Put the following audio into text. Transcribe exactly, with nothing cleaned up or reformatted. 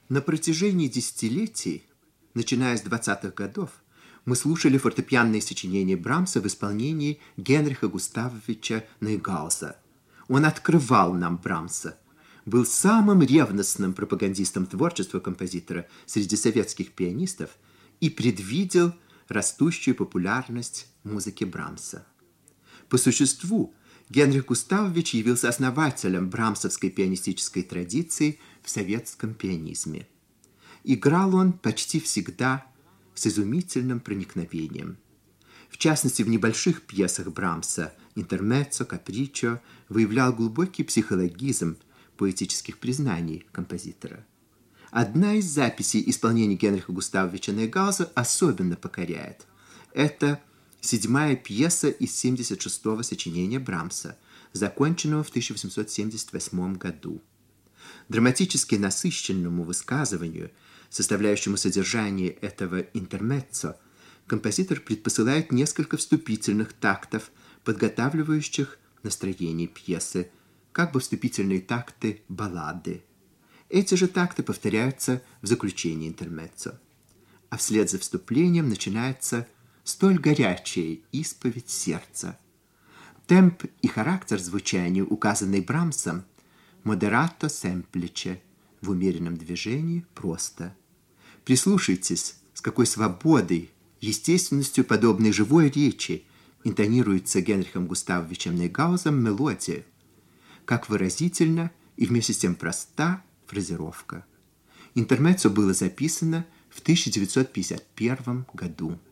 На протяжении десятилетий, начиная с двадцатых годов, мы слушали фортепианные сочинения Брамса в исполнении Генриха Густавовича Нейгауза. Он открывал нам Брамса, был самым ревностным пропагандистом творчества композитора среди советских пианистов и предвидел растущую популярность музыки Брамса. По существу, Генрих Густавович явился основателем брамсовской пианистической традиции в советском пианизме. Играл он почти всегда с изумительным проникновением. В частности, в небольших пьесах Брамса «Интермеццо», «Каприччо» выявлял глубокий психологизм поэтических признаний композитора. Одна из записей исполнения Генриха Густавовича Нейгауза особенно покоряет. Это седьмая пьеса из семьдесят шестого сочинения Брамса, законченного в тысяча восемьсот семьдесят восьмом году. Драматически насыщенному высказыванию, составляющему содержание этого интермеццо, композитор предпосылает несколько вступительных тактов, подготавливающих настроение пьесы, как бы вступительные такты баллады. Эти же такты повторяются в заключении интермеццо. А вслед за вступлением начинается столь горячая исповедь сердца. Темп и характер звучания, указанный Брамсом, модерато семпличе, в умеренном движении просто. Прислушайтесь, с какой свободой, естественностью подобной живой речи интонируется Генрихом Густавовичем Нейгаузом мелодия, как выразительно и вместе с тем проста фразировка. Интермеццо было записано в тысяча девятьсот пятьдесят первом году.